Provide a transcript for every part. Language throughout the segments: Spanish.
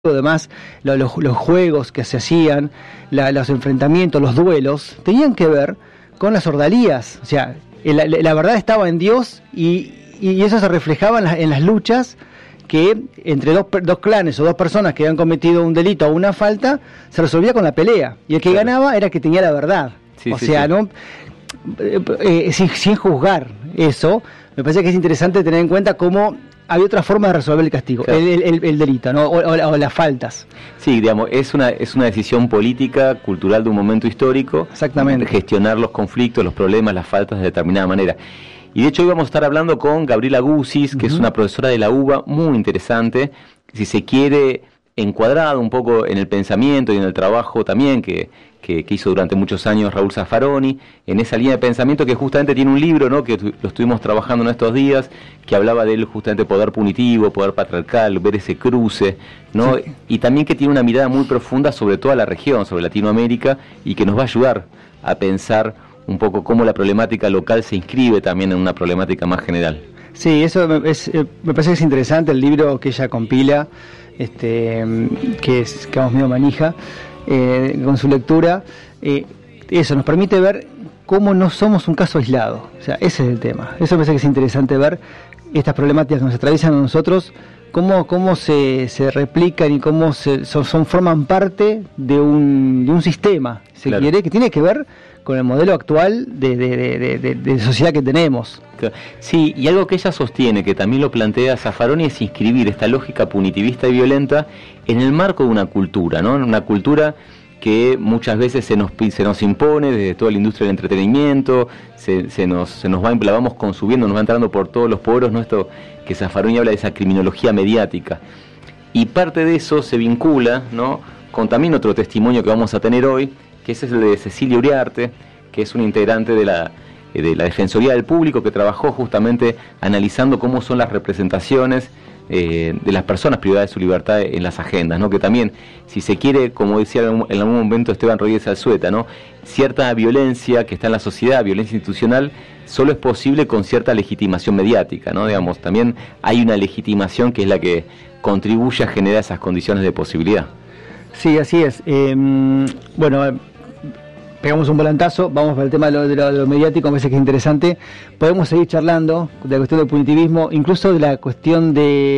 Además, los juegos que se hacían, los enfrentamientos, los duelos, tenían que ver con las ordalías. O sea, la verdad estaba en Dios y eso se reflejaba en las luchas que entre dos clanes o dos personas que habían cometido un delito o una falta, se resolvía con la pelea. Y el que ganaba era el que tenía la verdad. Sí, ¿no? Sin juzgar eso, me parece que es interesante tener en cuenta cómo había otra forma de resolver el castigo, claro. el delito, ¿no? o las faltas. Sí, digamos, es una decisión política, cultural de un momento histórico. Exactamente. Gestionar los conflictos, los problemas, las faltas de determinada manera. Y de hecho hoy vamos a estar hablando con Gabriela Guzis, que es una profesora de la UBA muy interesante, si se quiere, encuadrado un poco en el pensamiento y en el trabajo también que hizo durante muchos años Raúl Zaffaroni, en esa línea de pensamiento que justamente tiene un libro, ¿no?, que lo estuvimos trabajando en estos días, que hablaba del justamente poder punitivo, poder patriarcal, ver ese cruce, ¿no? Sí. Y también que tiene una mirada muy profunda sobre toda la región, sobre Latinoamérica, y que nos va a ayudar a pensar un poco cómo la problemática local se inscribe también en una problemática más general. Sí, eso me parece que es interesante el libro que ella compila, que vamos medio manija, con su lectura. Eso nos permite ver cómo no somos un caso aislado. O sea, ese es el tema. Eso me parece que es interesante ver estas problemáticas que nos atraviesan a nosotros, cómo se replican y cómo forman parte de un sistema, claro, quiere, que tiene que ver con el modelo actual de sociedad que tenemos. Sí, y algo que ella sostiene, que también lo plantea Zaffaroni, es inscribir esta lógica punitivista y violenta en el marco de una cultura, ¿no? Una cultura que muchas veces se nos impone desde toda la industria del entretenimiento, la vamos consumiendo, nos va entrando por todos los poros, ¿no? Esto que Zaffaroni habla de esa criminología mediática. Y parte de eso se vincula, ¿no?, con también otro testimonio que vamos a tener hoy, que es el de Cecilia Uriarte, que es una integrante de la Defensoría del Público, que trabajó justamente analizando cómo son las representaciones de las personas privadas de su libertad en las agendas, ¿no? Que también, si se quiere, como decía en algún momento Esteban Rodríguez Alzueta, ¿no?, cierta violencia que está en la sociedad, violencia institucional, solo es posible con cierta legitimación mediática, ¿no? Digamos, también hay una legitimación que es la que contribuye a generar esas condiciones de posibilidad. Sí, así es. Bueno, pegamos un volantazo, vamos para el tema de lo mediático, me parece que es interesante. Podemos seguir charlando de la cuestión del punitivismo, incluso de la cuestión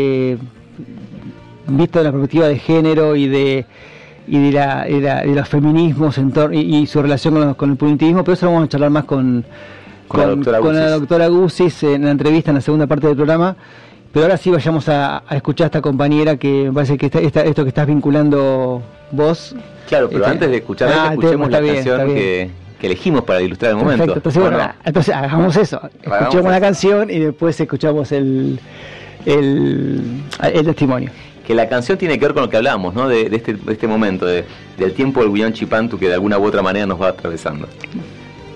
visto de la perspectiva de género y de los feminismos y su relación con el punitivismo, pero eso lo vamos a charlar más con la doctora Guzis en la entrevista, en la segunda parte del programa. Pero ahora sí vayamos a escuchar a esta compañera, que me parece que esto que estás vinculando vos. Claro, pero antes de escucharla, escuchemos la canción que elegimos para ilustrar el momento. Perfecto, entonces hagamos eso. Escuchemos la canción y después escuchamos el testimonio. Que la canción tiene que ver con lo que hablamos, ¿no?, de este momento, del tiempo del Huillón Chipantu, que de alguna u otra manera nos va atravesando.